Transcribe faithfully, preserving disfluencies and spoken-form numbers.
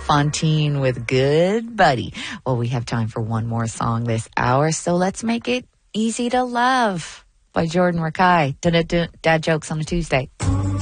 Fontaine with Good Buddy. Well, we have time for one more song this hour, so let's make it Easy to Love by Jordan Rakei. Dad jokes on a Tuesday.